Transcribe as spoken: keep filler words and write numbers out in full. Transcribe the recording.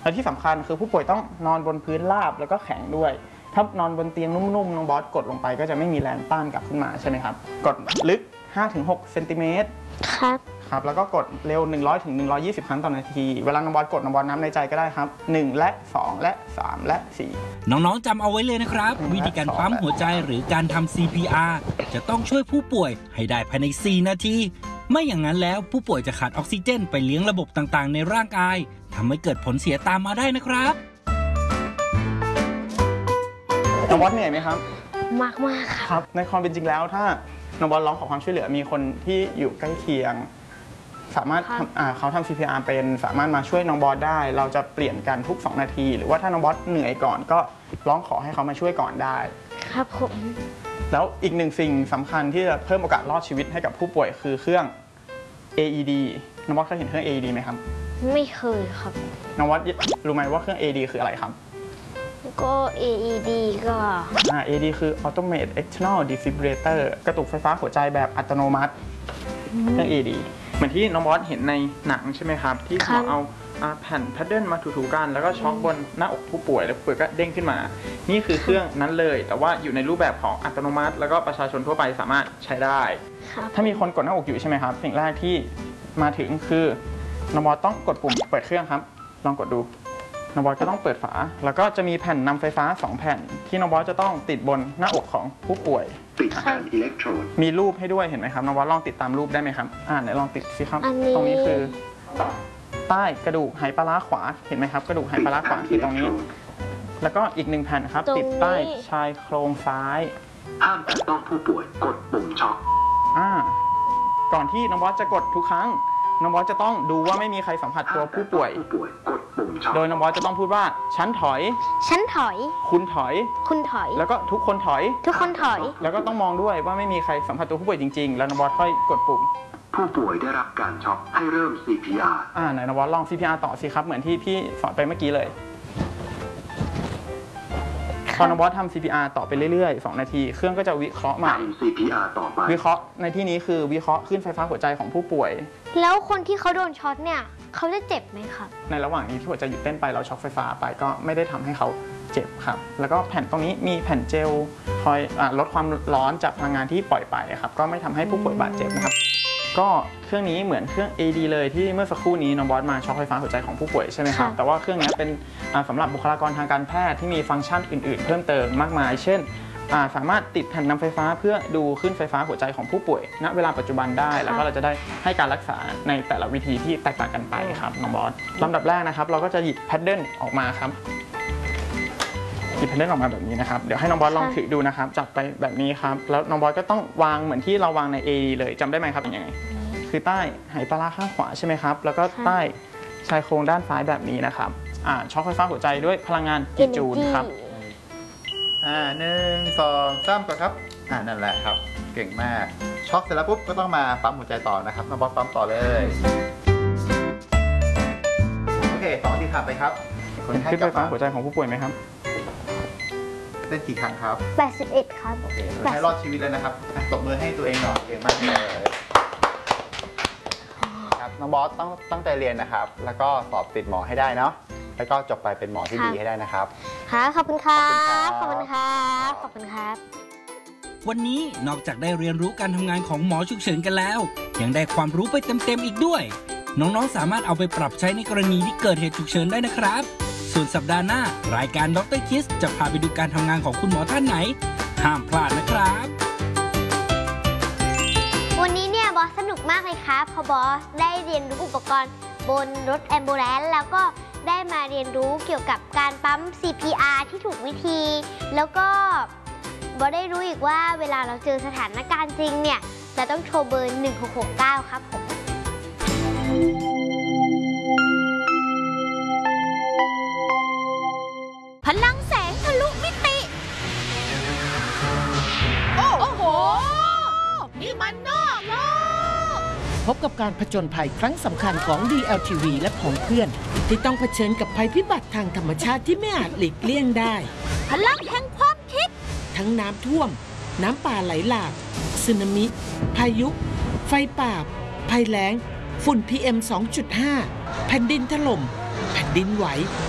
และที่สำคัญคือผู้ป่วยต้องนอนบนพื้นราบแล้วก็แข็งด้วยถ้านอนบนเตียงนุ่มๆน้องบอสกดลงไปก็จะไม่มีแรงต้านกลับขึ้นมาใช่ไหมครับกดลึก ห้าถึงหก เซนติเมตรครับครับแล้วก็กดเร็ว หนึ่งร้อยถึงหนึ่งร้อยยี่สิบ ครั้งต่อนาทีเวลาน้องบอสกดน้องบอสนับในใจก็ได้ครับหนึ่งและสองและสามและสี่น้องๆจำเอาไว้เลยนะครับวิธีการปั๊มหัวใจหรือการทำ ซี พี อาร์ จะต้องช่วยผู้ป่วยให้ได้ภายในสี่นาทีไม่อย่างนั้นแล้วผู้ป่วยจะขาดออกซิเจนไปเลี้ยงระบบต่างๆในร่างกายทำให้เกิดผลเสียตามมาได้นะครับน้องบอสเหนื่อยไหมครับมากมากครับในความเป็นจริงแล้วถ้าน้องบอสร้องขอความช่วยเหลือมีคนที่อยู่ใกล้เคียงสามารถเขาทำ ซี พี อาร์ เป็นสามารถมาช่วยน้องบอสได้เราจะเปลี่ยนกันทุกสองนาทีหรือว่าถ้าน้องบอสเหนื่อยก่อนก็ร้องขอให้เขามาช่วยก่อนได้ครับผมแล้วอีกหนึ่งสิ่งสำคัญที่จะเพิ่มโอกาสรอดชีวิตให้กับผู้ป่วยคือเครื่อง เอ อี ดี น้องบอสเคยเห็นเครื่อง เอ อี ดี ไหมครับไม่เคยครับน้องบอสรู้ไหมว่าเครื่อง เอ อี ดี คืออะไรครับก็ เอ อี ดี ก็อ่า เอ อี ดี คือ Automated External Defibrillator กระตุกไฟฟ้าหัวใจแบบอัตโนมัติเครื่อง เอ อี ดี เหมือนที่น้องบอสเห็นในหนังใช่ไหมครับที่เขาเอาแผ่นแพดเดิลมาถูๆกันแล้วก็ช็อคบนหน้าอกผู้ป่วยแล้วผู้ป่วยก็เด้งขึ้นมานี่คือเครื่องนั้นเลยแต่ว่าอยู่ในรูปแบบของอัตโนมัติแล้วก็ประชาชนทั่วไปสามารถใช้ได้ถ้ามีคนกดหน้าอกอยู่ใช่ไหมครับสิ่งแรกที่มาถึงคือน้องบอสต้องกดปุ่มเปิดเครื่องครับลองกดดูน้องบอสก็ต้องเปิดฝาแล้วก็จะมีแผ่นนำไฟฟ้าสองแผ่นที่น้องบอสจะต้องติดบนหน้าอกของผู้ป่วยติดแผ่นอิเล็กโทรดมีรูปให้ด้วยเห็นไหมครับน้องบอสลองติดตามรูปได้ไหมครับอ่าไหนลองติดสิครับตรงนี้คือใต้กระดูกไหปลาร้าขวาเห็นไหมครับกระดูกไหปลาร้าขวาคือตรงนี้แล้วก็อีกหนึ่งแผ่นครับติดใต้ชายโครงซ้ายห้ามแตะต้องผู้ป่วยกดปุ่มช็อคอ่าก่อนที่น้องบอสจะกดทุกครั้งน้องบอสจะต้องดูว่าไม่มีใครสัมผัสตัวผู้ป่วยโดยน้องบอสจะต้องพูดว่าฉันถอยฉันถอยคุณถอยคุณถอยแล้วก็ทุกคนถอยทุกคนถอยแล้วก็ต้องมองด้วยว่าไม่มีใครสัมผัสตัวผู้ป่วยจริงๆแล้วน้องบอสค่อยกดปุ่มผู้ป่วยได้รับการช็อคให้เริ่ม ซี พี อาร์อ่าไหนน้องบอสลอง ซี พี อาร์ ต่อสิครับเหมือนที่พี่สอนไปเมื่อกี้เลยพอน้องบอสทำ ซี พี อาร์ ต่อไปเรื่อยๆสองนาทีเครื่องก็จะวิเคราะห์ใหม่ซี พี อาร์ ต่อไปวิเคราะห์ในที่นี้คือวิเคราะห์คลื่นไฟฟ้าหัวใจของผู้ป่วยแล้วคนที่เขาโดนช็อตเนี่ยเขาจะเจ็บไหมครับในระหว่างนี้ที่หัวใจหยุดเต้นไปเราช็อคไฟฟ้าไปก็ไม่ได้ทำให้เขาเจ็บครับแล้วก็แผ่นตรงนี้มีแผ่นเจลคอยลดความร้อนจากพลังงานที่ปล่อยไปครับก็ไม่ทำให้ผู้ป่วยบาดเจ็บนะครับก็เครื่องนี้เหมือนเครื่อง เอ ดี เลยที่เมื่อสักครู่นี้น้องบอสมาช็อคไฟฟ้าหัวใจของผู้ป่วยใช่ไหมครับแต่ว่าเครื่องนี้เป็นสำหรับบุคลากรทางการแพทย์ที่มีฟังก์ชันอื่นๆเพิ่มเติมมากมายเช่นสามารถติดแผ่นนำไฟฟ้าเพื่อดูคลื่นไฟฟ้าหัวใจของผู้ป่วยณเวลาปัจจุบันได้แล้วก็เราจะได้ให้การรักษาในแต่ละวิธีที่แตกต่างกันไปครับน้องบอสลำดับแรกนะครับเราก็จะหยิบแพดเดิลออกมาครับหยิบแพดเดิลออกมาแบบนี้นะครับเดี๋ยวให้น้องบอสลองถือดูนะครับจับไปแบบนี้ครับแล้วน้องบอสก็ต้องวางเหมือนที่เราวางใน เอ ดี เลยจำได้ไหมครับเป็นยังไงคือใต้ไหปลาร้าข้างขวาใช่ไหมครับแล้วก็ใต้ชายโครงด้านซ้ายแบบนี้นะครับอ่าช็อคไฟฟ้าหัวใจด้วยพลังงานกิจจูลครับอ่าหนึ่งสองสามก่อนครับอ่านั่นแหละครับเก่งมากช็อคเสร็จแล้วปุ๊บก็ต้องมาปั๊มหัวใจต่อนะครับน้องบอสปั๊มต่อเลยโอเคสองที่ถัดไปครับคนไข้ขึ้นไฟฟ้าหัวใจของผู้ป่วยไหมครับเต้นกี่ครั้งครับแปดสิบเอ็ดครับโอเคคนไข้รอดชีวิตเลยนะครับตบมือให้ตัวเองหน่อยเก่งมากเลยน้องบอสต้องตั้งใจเรียนนะครับแล้วก็สอบติดหมอให้ได้เนาะแล้วก็จบไปเป็นหมอที่ดีให้ได้นะครับค่ะขอบคุณครับขอบคุณครับขอบคุณครับวันนี้นอกจากได้เรียนรู้การทำงานของหมอฉุกเฉินกันแล้วยังได้ความรู้ไปเต็มๆอีกด้วยน้องๆสามารถเอาไปปรับใช้ในกรณีที่เกิดเหตุฉุกเฉินได้นะครับส่วนสัปดาห์หน้ารายการด็อกเตอร์คิสจะพาไปดูการทำงานของคุณหมอท่านไหนห้ามพลาดนะครับวันนี้เนี่ยบอสสนุกมากเลยครับเพราะบอสได้เรียนรู้อุปกรณ์บนรถแอมบูเลนซ์แล้วก็ได้มาเรียนรู้เกี่ยวกับการปั๊ม ซี พี อาร์ ที่ถูกวิธีแล้วก็บอสได้รู้อีกว่าเวลาเราเจอสถานการณ์จริงเนี่ยเราต้องโทรเบอร์หนึ่งหกหกเก้าครับผมพลังแสงทะลุมิติโอ้โหนี่มันนอกโลกพบกับการผจญภัยครั้งสำคัญของ ดี แอล ที วี และผองเพื่อนที่ต้องเผชิญกับภัยพิบัติทางธรรมชาติที่ไม่อาจหลีกเลี่ยงได้พลังแห่งความคิดทั้งน้ำท่วมน้ำป่าไหลหลากสึนามิพายุไฟป่าภัยแล้งฝุ่น พี เอ็ม สองจุดห้า แผ่นดินถล่มแผ่นดินไหว